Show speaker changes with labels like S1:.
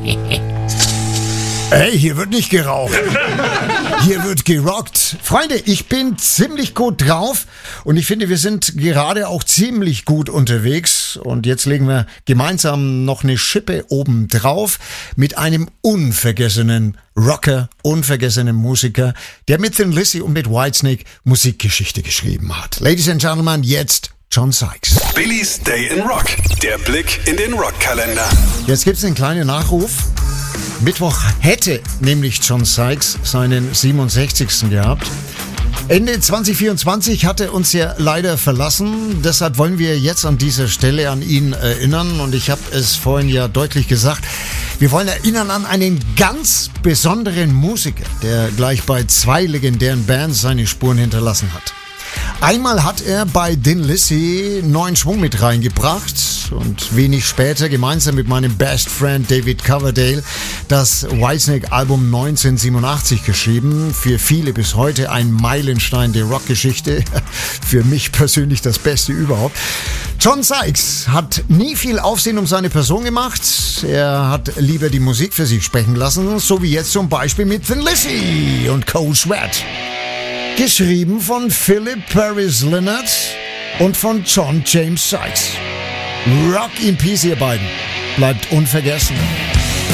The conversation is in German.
S1: Hey, hier wird nicht geraucht. Hier wird gerockt. Freunde, ich bin ziemlich gut drauf und ich finde, wir sind gerade auch ziemlich gut unterwegs. Und jetzt legen wir gemeinsam noch eine Schippe oben drauf mit einem unvergessenen Rocker, unvergessenen Musiker, der mit Thin Lizzy und mit Whitesnake Musikgeschichte geschrieben hat. Ladies and Gentlemen, jetzt John Sykes.
S2: Billys Day in Rock. Der Blick in den Rockkalender.
S1: Jetzt gibt's einen kleinen Nachruf. Mittwoch hätte nämlich John Sykes seinen 67. gehabt. Ende 2024 hat er uns ja leider verlassen. Deshalb wollen wir jetzt an dieser Stelle an ihn erinnern. Und ich habe es vorhin ja deutlich gesagt. Wir wollen erinnern an einen ganz besonderen Musiker, der gleich bei 2 legendären Bands seine Spuren hinterlassen hat. Einmal hat er bei Thin Lizzy neuen Schwung mit reingebracht und wenig später gemeinsam mit meinem Best Friend David Coverdale das Whitesnake-Album 1987 geschrieben. Für viele bis heute ein Meilenstein der Rockgeschichte. Für mich persönlich das Beste überhaupt. John Sykes hat nie viel Aufsehen um seine Person gemacht. Er hat lieber die Musik für sich sprechen lassen, so wie jetzt zum Beispiel mit Thin Lizzy und Cold Sweat. Geschrieben von Philip Paris Leonard und von John James Sykes. Rock in Peace, ihr beiden. Bleibt unvergessen.